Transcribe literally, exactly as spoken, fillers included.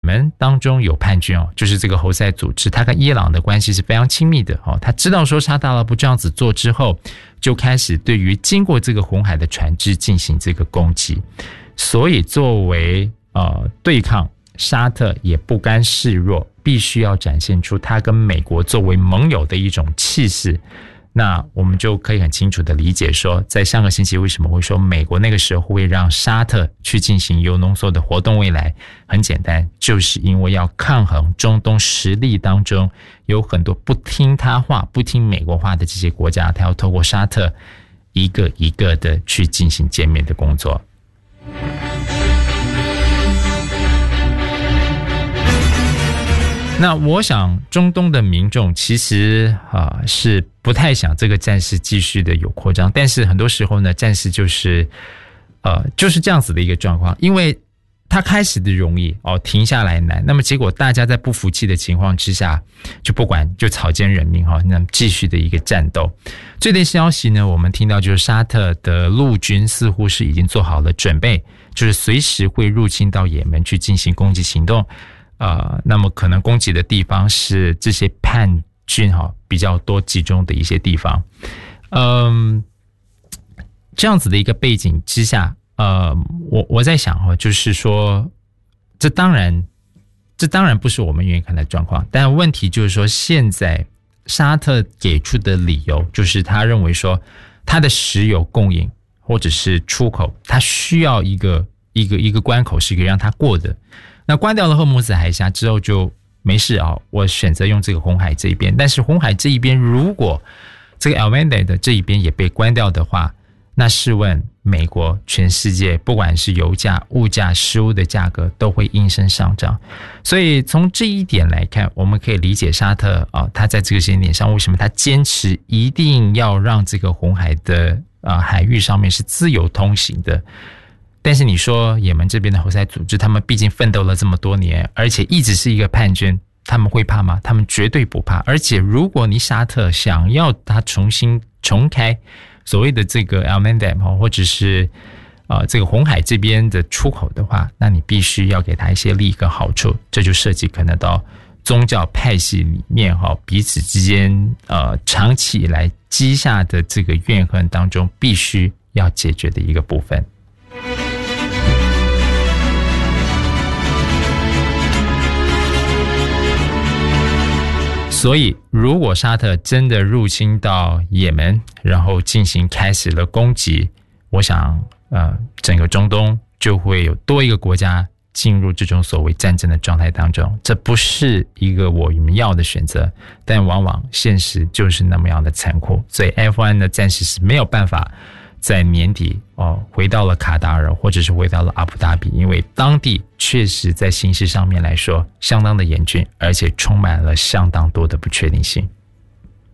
门当中有叛军哦，就是这个侯赛组织，他跟伊朗的关系是非常亲密的哦。他知道说沙特阿拉伯这样子做之后，就开始对于经过这个红海的船只进行这个攻击，所以作为呃对抗沙特也不甘示弱，必须要展现出他跟美国作为盟友的一种气势。那我们就可以很清楚的理解说，在上个星期为什么会说美国那个时候会让沙特去进行铀浓缩的活动未来，很简单，就是因为要抗衡中东实力当中有很多不听他话不听美国话的这些国家，他要透过沙特一个一个的去进行歼灭的工作。那我想中东的民众其实啊、呃、是不太想这个战事继续的有扩张，但是很多时候呢，战事就是呃就是这样子的一个状况，因为它开始的容易哦，停下来难，那么结果大家在不服气的情况之下，就不管就草菅人命哈，那么继续的一个战斗。最近消息呢，我们听到就是沙特的陆军似乎是已经做好了准备，就是随时会入侵到也门去进行攻击行动。呃，那么可能攻击的地方是这些叛军哈比较多集中的一些地方，嗯，这样子的一个背景之下，呃，我我在想哈，就是说，这当然，这当然不是我们愿意看的状况，但问题就是说，现在沙特给出的理由就是他认为说，他的石油供应或者是出口，他需要一个一个一个关口是可以让他过的。那关掉了荷姆斯海峡之后就没事啊，我选择用这个红海这一边，但是红海这一边如果这个 Al-Mandeb 的这一边也被关掉的话，那试问美国全世界不管是油价、物价、食物的价格都会应声上涨。所以从这一点来看，我们可以理解沙特啊，他在这个时间点上为什么他坚持一定要让这个红海的啊海域上面是自由通行的。但是你说也门这边的侯赛组织，他们毕竟奋斗了这么多年，而且一直是一个叛军，他们会怕吗？他们绝对不怕。而且如果你沙特想要他重新重开所谓的这个 Al-Mandeb 或者是呃这个红海这边的出口的话，那你必须要给他一些利益跟好处，这就涉及可能到宗教派系里面哈彼此之间呃长期以来积下的这个怨恨当中必须要解决的一个部分。所以如果沙特真的入侵到也门，然后进行开始了攻击，我想呃，整个中东就会有多一个国家进入这种所谓战争的状态当中，这不是一个我们要的选择，但往往现实就是那么样的残酷。所以 F 一 呢暂时是没有办法在年底哦回到了卡达尔或者是回到了阿布达比，因为当地确实在形势上面来说相当的严峻，而且充满了相当多的不确定性。